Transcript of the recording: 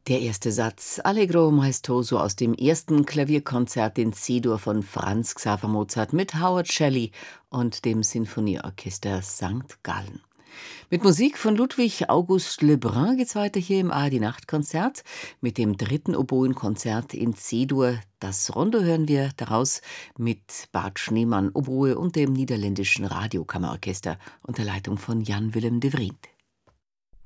Der erste Satz Allegro maestoso aus dem ersten Klavierkonzert in C-Dur von Franz Xaver Mozart mit Howard Shelley und dem Sinfonieorchester St. Gallen. Mit Musik von Ludwig August Lebrun geht's weiter hier im ARD Nachtkonzert mit dem dritten Oboenkonzert in C-Dur. Das Rondo hören wir daraus mit Bart Schneemann Oboe und dem niederländischen Radiokammerorchester unter Leitung von Jan Willem de Vriend.